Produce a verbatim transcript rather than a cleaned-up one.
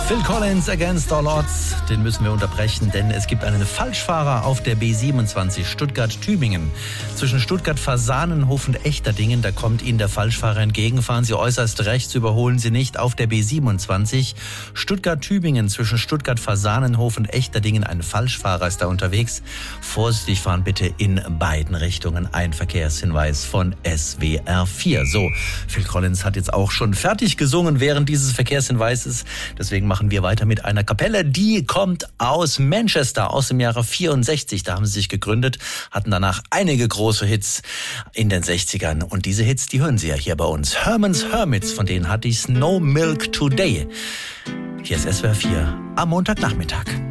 Phil Collins, Against All Odds, den müssen wir unterbrechen, denn es gibt einen Falschfahrer auf der B siebenundzwanzig Stuttgart-Tübingen. Zwischen Stuttgart-Fasanenhof und Echterdingen, da kommt Ihnen der Falschfahrer entgegen. Fahren Sie äußerst rechts, überholen Sie nicht auf der B siebenundzwanzig. Stuttgart-Tübingen, zwischen Stuttgart-Fasanenhof und Echterdingen, ein Falschfahrer ist da unterwegs. Vorsichtig fahren bitte in beiden Richtungen. Ein Verkehrshinweis von S W R vier. So, Phil Collins hat jetzt auch schon fertig gesungen während dieses Verkehrshinweises. Deswegen machen wir weiter mit einer Kapelle, die kommt aus Manchester aus dem Jahre vierundsechzig. Da haben sie sich gegründet, hatten danach einige große Hits in den sechzigern. Und diese Hits, die hören Sie ja hier bei uns. Herman's Hermits, von denen hatte ich No Milk Today. Hier ist S W R vier am Montagnachmittag.